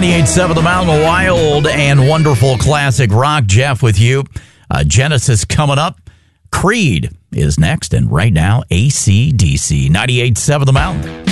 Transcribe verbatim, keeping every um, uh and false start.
ninety-eight point seven The Mountain, wild and wonderful classic rock. Jeff with you. Uh, Genesis coming up. Creed is next. And right now, A C D C. ninety-eight point seven The Mountain.